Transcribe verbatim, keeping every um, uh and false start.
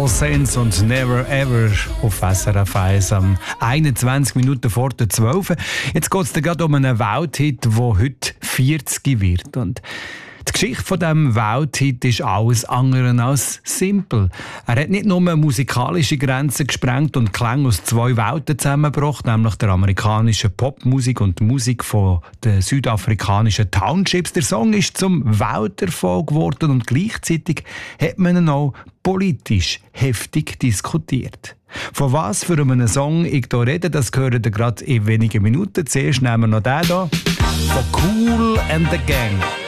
All Saints und Never Ever auf S R F eins am einundzwanzig Minuten vor der zwölf. Jetzt geht es gerade um einen Welthit, der heute vierzig wird. Und die Geschichte von diesem Welthit ist alles andere als simpel. Er hat nicht nur musikalische Grenzen gesprengt und Klänge aus zwei Welten zusammengebracht, nämlich der amerikanischen Popmusik und die Musik von den südafrikanischen Townships. Der Song ist zum Welterfolg geworden und gleichzeitig hat man ihn auch politisch heftig diskutiert. Von was für einem Song ich hier rede, das gehört ihr gerade in wenigen Minuten. Zuerst nehmen wir noch den hier von Kool and the Gang.